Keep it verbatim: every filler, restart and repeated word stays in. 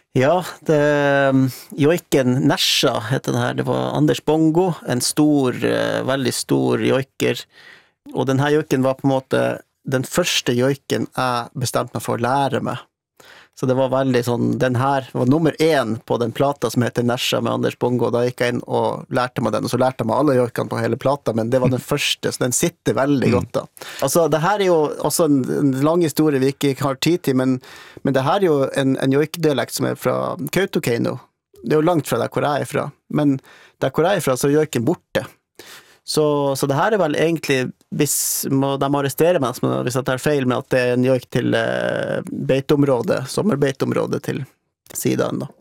Ja, det, joiken Nesja heter den her. Det var Anders Bongo, en stor, eh, veldig stor joiker. Og den her joiken var på en måte den første joiken jeg bestemte meg for å lære meg. Så det var veldig sånn, den her var nummer én på den plata som heter Nesja med Anders Bongo. Da gikk jeg inn og lærte meg den, og så lærte jeg meg alle joikene på hele plata, men det var den første, så den sitter veldig mm. godt da. Altså, det her er jo også en, en lang historie vi ikke har tid til, men, men det her er jo en, en joikdialekt som er fra Kautokeino. Det er jo langt fra der hvor jeg er fra, men der hvor jeg er fra så er joiken borte. Så, så det her er vel egentlig, hvis må, de arresterer meg hvis jeg tar feil med at det er en joik til eh, beiteområdet, sommerbeiteområdet til siden da.